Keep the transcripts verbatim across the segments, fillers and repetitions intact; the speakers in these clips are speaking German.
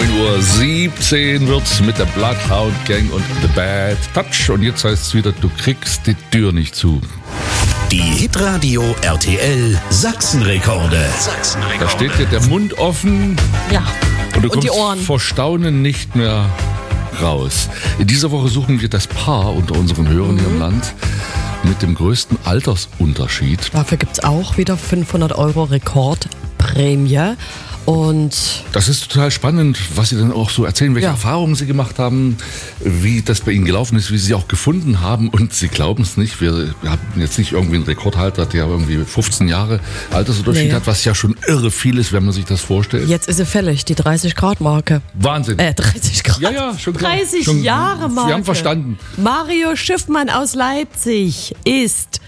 Uhr siebzehn wird's mit der Bloodhound Gang und The Bad Touch. Und jetzt heißt es wieder, du kriegst die Tür nicht zu. Die Hitradio R T L Sachsenrekorde. Sachsenrekorde. Da steht dir der Mund offen. Ja. Und du Und die kommst Ohren. vor Staunen nicht mehr raus. In dieser Woche suchen wir das Paar unter unseren Hörern hier im Land mit dem größten Altersunterschied. Dafür gibt's auch wieder fünfhundert Euro Rekordprämie. Und Das ist total spannend, was Sie dann auch so erzählen, welche Ja. Erfahrungen Sie gemacht haben, wie das bei Ihnen gelaufen ist, wie Sie auch gefunden haben. Und Sie glauben es nicht, wir, wir haben jetzt nicht irgendwie einen Rekordhalter, der irgendwie fünfzehn Jahre Altersunterschied Nee. hat, was ja schon irre viel ist, wenn man sich das vorstellt. jetzt ist sie fällig, die dreißig-Grad-Marke. Wahnsinn. Äh, dreißig Grad. Ja, ja, schon klar. dreißig Schon- Jahre Marke. Sie haben verstanden. Mario Schiffmann aus Leipzig ist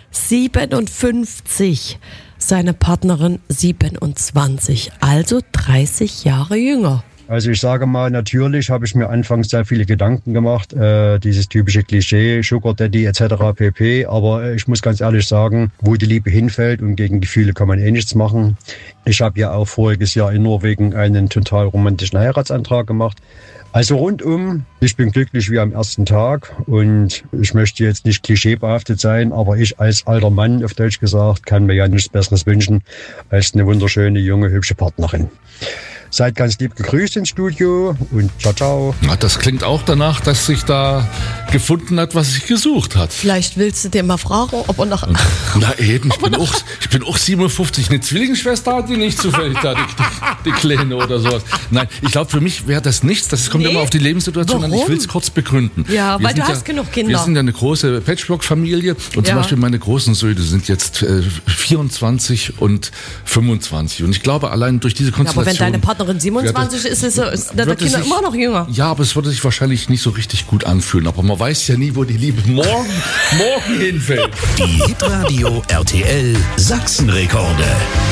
siebenundfünfzig. Seine Partnerin siebenundzwanzig, also dreißig Jahre jünger. Also ich sage mal, natürlich habe ich mir anfangs sehr viele Gedanken gemacht, äh, dieses typische Klischee, Sugar Daddy et cetera pp. Aber äh, ich muss ganz ehrlich sagen, wo die Liebe hinfällt und gegen Gefühle kann man eh nichts machen. Ich habe ja auch voriges Jahr in Norwegen einen total romantischen Heiratsantrag gemacht. Also rundum, ich bin glücklich wie am ersten Tag und ich möchte jetzt nicht klischeebehaftet sein, aber ich als alter Mann, auf Deutsch gesagt, kann mir ja nichts Besseres wünschen als eine wunderschöne, junge, hübsche Partnerin. Seid ganz lieb gegrüßt ins Studio und ciao, ciao. Ja, das klingt auch danach, dass sich da gefunden hat, was sich gesucht hat. Vielleicht willst du dir mal fragen, ob er noch... Na eben, ich bin, auch, ich bin auch siebenundfünfzig. Eine Zwillingsschwester hat die nicht zufällig da, die, die, die Kleine oder sowas. Nein, ich glaube, für mich wäre das nichts. Das kommt Nee. immer auf die Lebenssituation an. Ich Warum? will es kurz begründen. Ja, Wir weil sind du hast genug Kinder. Wir sind ja eine große Patchwork-Familie. Und Ja. zum Beispiel meine großen Söhne sind jetzt äh, vierundzwanzig und fünfundzwanzig. Und ich glaube, allein durch diese Ja, aber Konstellation... wenn deine Partnerin siebenundzwanzig ist, ist, ist, ist der würde Kinder sich- immer noch jünger. Ja, aber es würde sich wahrscheinlich nicht so richtig gut anfühlen. Aber man weiß ja nie, wo die Liebe morgen, morgen hinfällt. Die Hitradio R T L Sachsenrekorde.